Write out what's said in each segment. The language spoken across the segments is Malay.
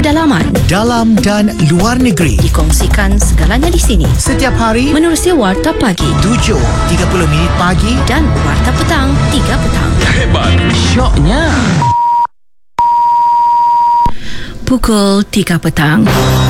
pedalaman, dalam dan luar negeri. dikongsikan segalanya di sini. Setiap hari Menerusi Warta Pagi 7.30 minit pagi dan Warta Petang 3 petang. Hebat, syoknya. Pukul 3 petang.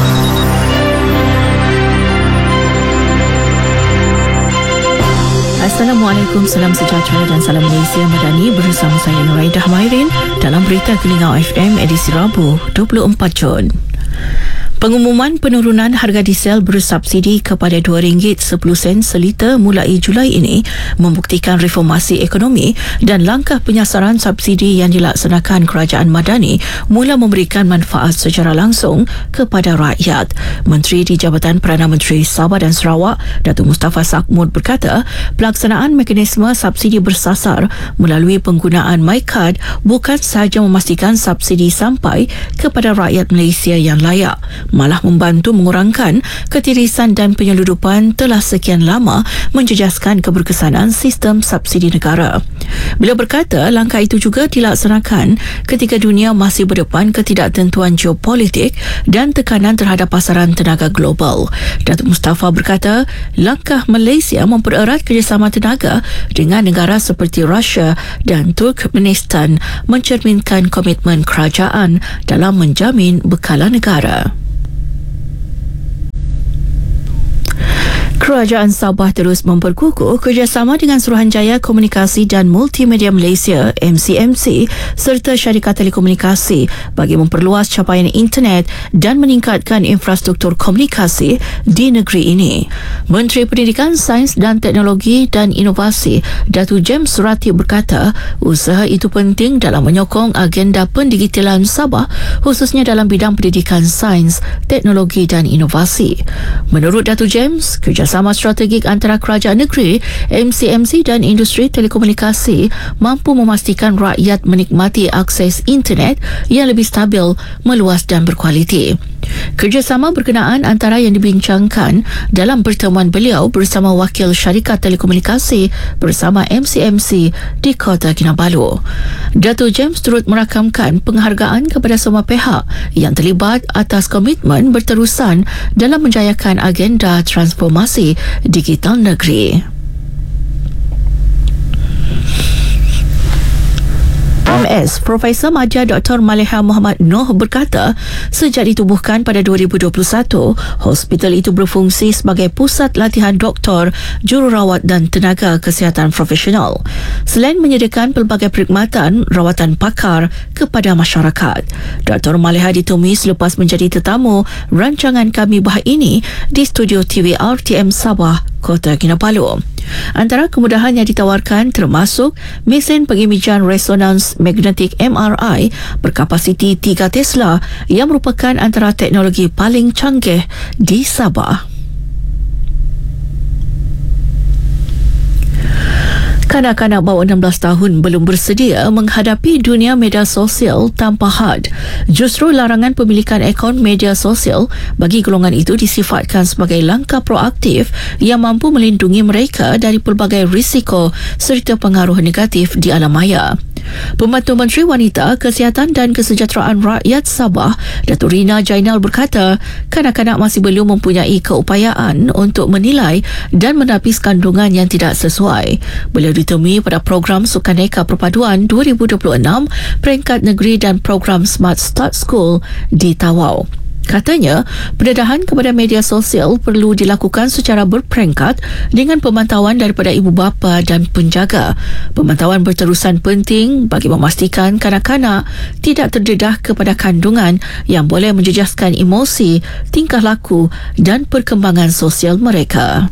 Assalamualaikum, salam sejahtera dan salam Malaysia Madani bersama saya Nuraidah Mairin dalam Berita Kelingau FM edisi Rabu 24 Jun. Pengumuman penurunan harga diesel bersubsidi kepada RM2.10 seliter mulai Julai ini membuktikan reformasi ekonomi dan langkah penyasaran subsidi yang dilaksanakan Kerajaan Madani mula memberikan manfaat secara langsung kepada rakyat. Menteri di Jabatan Perdana Menteri Sabah dan Sarawak, Datuk Mustafa Sakmud berkata, pelaksanaan mekanisme subsidi bersasar melalui penggunaan MyCard bukan sahaja memastikan subsidi sampai kepada rakyat Malaysia yang layak, malah membantu mengurangkan ketirisan dan penyeludupan telah sekian lama menjejaskan keberkesanan sistem subsidi negara. Beliau berkata langkah itu juga dilaksanakan ketika dunia masih berdepan ketidaktentuan geopolitik dan tekanan terhadap pasaran tenaga global. Datuk Mustafa berkata langkah Malaysia mempererat kerjasama tenaga dengan negara seperti Rusia dan Turkmenistan mencerminkan komitmen kerajaan dalam menjamin bekalan negara. Kerajaan Sabah terus memperkukuh kerjasama dengan Suruhanjaya Komunikasi dan Multimedia Malaysia MCMC serta syarikat telekomunikasi bagi memperluas capaian internet dan meningkatkan infrastruktur komunikasi di negeri ini. Menteri Pendidikan, Sains dan Teknologi dan Inovasi Datuk James Surati berkata usaha itu penting dalam menyokong agenda pendigitalan Sabah khususnya dalam bidang pendidikan sains, teknologi dan inovasi. Menurut Datuk James, kerjasama strategik antara kerajaan negeri, MCMC dan industri telekomunikasi mampu memastikan rakyat menikmati akses internet yang lebih stabil, meluas dan berkualiti. Kerjasama berkenaan antara yang dibincangkan dalam pertemuan beliau bersama wakil syarikat telekomunikasi bersama MCMC di Kota Kinabalu. Datuk James turut merakamkan penghargaan kepada semua pihak yang terlibat atas komitmen berterusan dalam menjayakan agenda transformasi digital negeri. MS Profesor Madya Dr. Maleha Muhammad Noh berkata sejak ditubuhkan pada 2021, hospital itu berfungsi sebagai pusat latihan doktor, jururawat dan tenaga kesihatan profesional. Selain menyediakan pelbagai perkhidmatan rawatan pakar kepada masyarakat, Dr. Maleha ditemui selepas menjadi tetamu rancangan Kami Bah ini di studio TV RTM Sabah, Kota Kinabalu. Antara kemudahan yang ditawarkan termasuk mesin pengimejan resonans magnetik MRI berkapasiti 3 Tesla yang merupakan antara teknologi paling canggih di Sabah. Kanak-kanak bawah 16 tahun belum bersedia menghadapi dunia media sosial tanpa had. Justru larangan pemilikan akaun media sosial bagi golongan itu disifatkan sebagai langkah proaktif yang mampu melindungi mereka dari pelbagai risiko serta pengaruh negatif di alam maya. Pembantu Menteri Wanita, Kesihatan dan Kesejahteraan Rakyat Sabah, Datuk Rina Jainal berkata, kanak-kanak masih belum mempunyai keupayaan untuk menilai dan menapis kandungan yang tidak sesuai. Beliau ditemui pada program Sukaneka Perpaduan 2026 peringkat negeri dan program Smart Start School di Tawau. Katanya, pendedahan kepada media sosial perlu dilakukan secara berperingkat dengan pemantauan daripada ibu bapa dan penjaga. Pemantauan berterusan penting bagi memastikan kanak-kanak tidak terdedah kepada kandungan yang boleh menjejaskan emosi, tingkah laku dan perkembangan sosial mereka.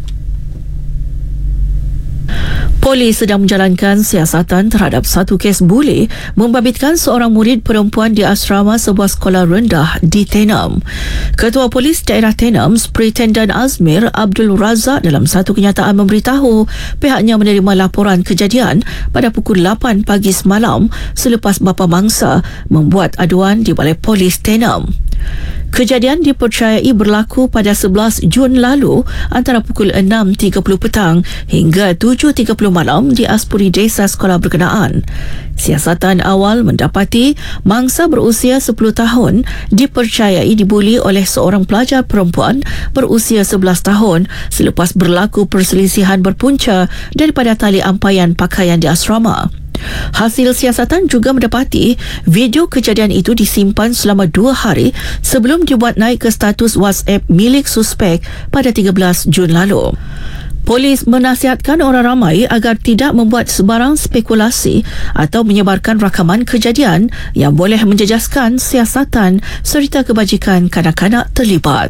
Polis sedang menjalankan siasatan terhadap satu kes buli membabitkan seorang murid perempuan di asrama sebuah sekolah rendah di Tenom. Ketua Polis Daerah Tenom, Superintendent Azmir Abdul Razak dalam satu kenyataan memberitahu pihaknya menerima laporan kejadian pada pukul 8 pagi semalam selepas bapa mangsa membuat aduan di Balai Polis Tenom. Kejadian dipercayai berlaku pada 11 Jun lalu antara pukul 6.30 petang hingga 7.30 malam di Aspuri Desa sekolah berkenaan. Siasatan awal mendapati mangsa berusia 10 tahun dipercayai dibuli oleh seorang pelajar perempuan berusia 11 tahun selepas berlaku perselisihan berpunca daripada tali ampaian pakaian di asrama. Hasil siasatan juga mendapati video kejadian itu disimpan selama 2 hari sebelum dibuat naik ke status WhatsApp milik suspek pada 13 Jun lalu. Polis menasihatkan orang ramai agar tidak membuat sebarang spekulasi atau menyebarkan rakaman kejadian yang boleh menjejaskan siasatan serta kebajikan kanak-kanak terlibat.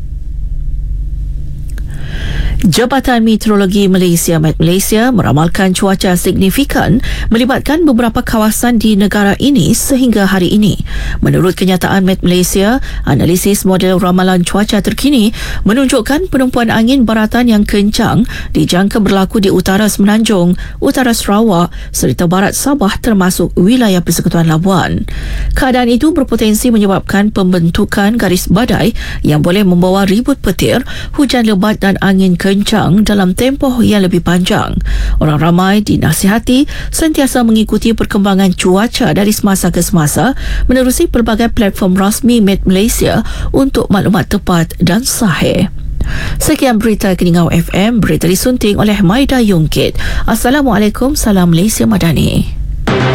Jabatan Meteorologi Malaysia Met Malaysia meramalkan cuaca signifikan melibatkan beberapa kawasan di negara ini sehingga hari ini. Menurut kenyataan Met Malaysia, analisis model ramalan cuaca terkini menunjukkan penumpuan angin baratan yang kencang dijangka berlaku di utara Semenanjung, utara Sarawak serta barat Sabah termasuk wilayah Persekutuan Labuan. Keadaan itu berpotensi menyebabkan pembentukan garis badai yang boleh membawa ribut petir, hujan lebat dan angin kencang dalam tempoh yang lebih panjang. Orang ramai dinasihati sentiasa mengikuti perkembangan cuaca dari semasa ke semasa menerusi pelbagai platform rasmi Met Malaysia untuk maklumat tepat dan sahih. Sekian berita Keningau FM, berita disunting oleh Maida Yungkit. Assalamualaikum, salam Malaysia Madani.